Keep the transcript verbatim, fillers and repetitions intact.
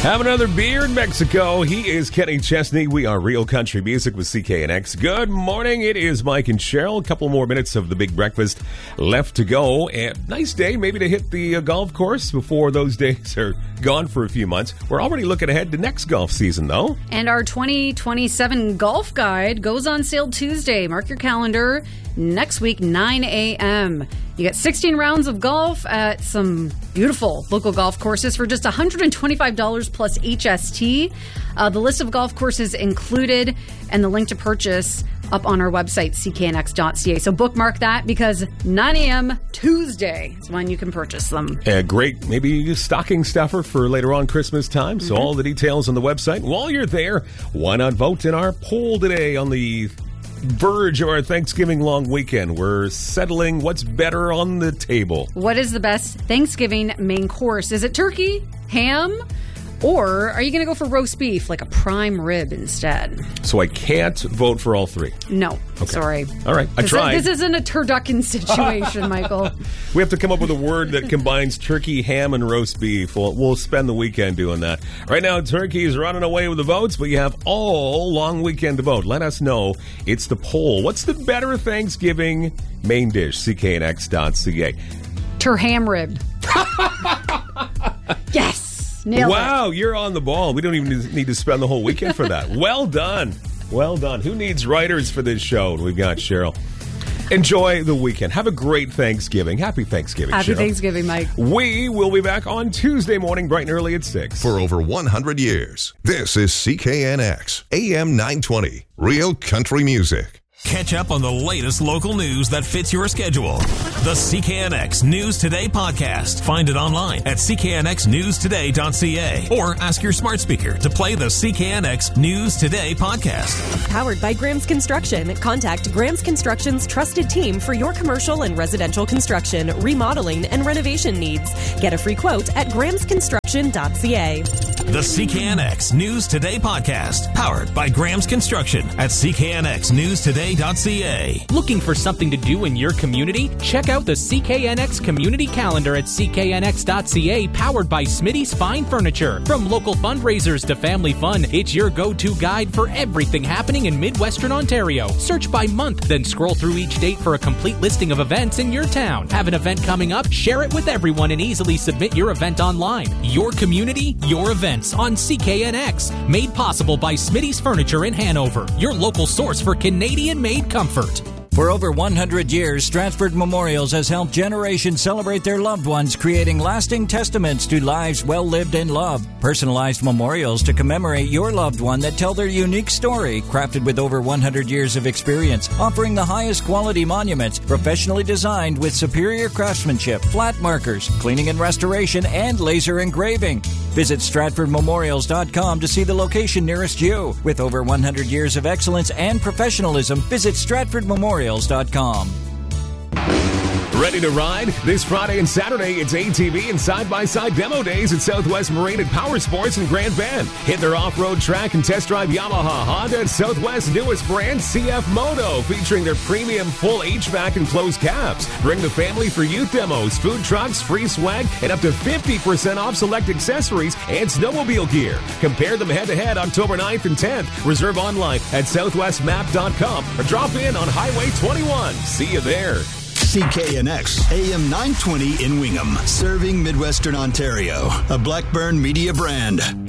Have another beer in Mexico. He is Kenny Chesney. We are Real Country Music with C K N X. Good morning. It is Mike and Cheryl. A couple more minutes of the big breakfast left to go. And nice day maybe to hit the uh, golf course before those days are gone for a few months. We're already looking ahead to next golf season, though. And our twenty twenty-seven golf guide goes on sale Tuesday. Mark your calendar. Next week, nine a.m. You get sixteen rounds of golf at some beautiful local golf courses for just one hundred twenty-five dollars plus H S T. Uh, the list of golf courses included and the link to purchase up on our website, c k n x dot c a. So bookmark that because nine a.m. Tuesday is when you can purchase them. A great, maybe stocking stuffer for later on Christmas time. So mm-hmm. all the details on the website. While you're there, why not vote in our poll today on the verge of our Thanksgiving long weekend? We're settling what's better on the table. What is the best Thanksgiving main course? Is it turkey, ham, or are you going to go for roast beef, like a prime rib instead? So I can't vote for all three? No. Okay. Sorry. All right. I tried. This isn't a turducken situation, Michael. We have to come up with a word that combines turkey, ham, and roast beef. We'll, we'll spend the weekend doing that. Right now, turkey is running away with the votes, but you have all long weekend to vote. Let us know. It's the poll. What's the better Thanksgiving main dish? c k n x dot c a. Tur ham rib. Yes. Nailed wow, it. You're on the ball. We don't even need to spend the whole weekend for that. Well done. Well done. Who needs writers for this show? We've got Cheryl. Enjoy the weekend. Have a great Thanksgiving. Happy Thanksgiving, Happy Cheryl. Thanksgiving, Mike. We will be back on Tuesday morning, bright and early at six. For over one hundred years, this is C K N X, A M nine twenty, Real Country Music. Catch up on the latest local news that fits your schedule. The C K N X News Today podcast. Find it online at c k n x news today dot c a or ask your smart speaker to play the C K N X News Today podcast. Powered by Graham's Construction. Contact Graham's Construction's trusted team for your commercial and residential construction, remodeling, and renovation needs. Get a free quote at grahams construction dot c a. The C K N X News Today podcast. Powered by Graham's Construction at c k n x news today dot c a. Looking for something to do in your community? Check out the C K N X Community Calendar at c k n x dot c a, powered by Smitty's Fine Furniture. From local fundraisers to family fun, it's your go-to guide for everything happening in Midwestern Ontario. Search by month, then scroll through each date for a complete listing of events in your town. Have an event coming up? Share it with everyone and easily submit your event online. Your community, your events on C K N X. Made possible by Smitty's Furniture in Hanover, your local source for Canadian-made comfort. For over one hundred years, Stratford Memorials has helped generations celebrate their loved ones, creating lasting testaments to lives well lived and loved. Personalized memorials to commemorate your loved one that tell their unique story, crafted with over one hundred years of experience, offering the highest quality monuments, professionally designed with superior craftsmanship, flat markers, cleaning and restoration, and laser engraving. Visit stratford memorials dot com to see the location nearest you. With over one hundred years of excellence and professionalism, visit stratford memorials dot com. Ready to ride? This Friday and Saturday, it's A T V and side-by-side demo days at Southwest Marine and Power Sports in Grand Bend. Hit their off-road track and test drive Yamaha, Honda, and Southwest's newest brand, C F Moto, featuring their premium full H V A C and closed cabs. Bring the family for youth demos, food trucks, free swag, and up to fifty percent off select accessories and snowmobile gear. Compare them head-to-head October ninth and tenth. Reserve online at southwest map dot com or drop in on Highway twenty-one. See you there. C K N X, A M nine twenty in Wingham, serving Midwestern Ontario, a Blackburn Media brand.